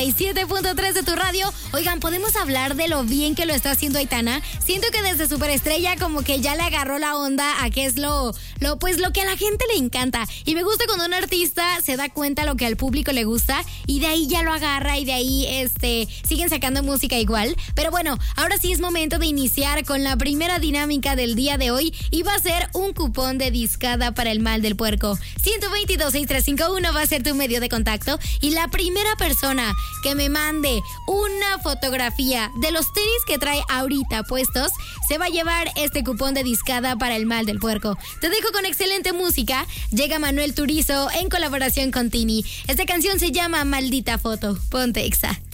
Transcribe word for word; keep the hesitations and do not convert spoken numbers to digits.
siete punto tres de tu radio. Oigan, ¿podemos hablar de lo bien que lo está haciendo Aitana? Siento que desde Superestrella como que ya le agarró la onda a qué es lo, lo, pues lo que a la gente le encanta. Y me gusta cuando un artista se da cuenta lo que al público le gusta y de ahí ya lo agarra y de ahí este siguen sacando música igual. Pero bueno, ahora sí es momento de iniciar con la primera dinámica del día de hoy y va a ser un cupón de discada para el mal del puerco. uno dos dos, seis tres cinco uno va a ser tu medio de contacto y la primera persona que me mande una fotografía de los tenis que trae ahorita puestos se va a llevar este cupón de discada para el mal del puerco. Te dejo con excelente música. Llega Manuel Turizo en colaboración con Tini. Esta canción se llama Maldita Foto. Ponte Exa.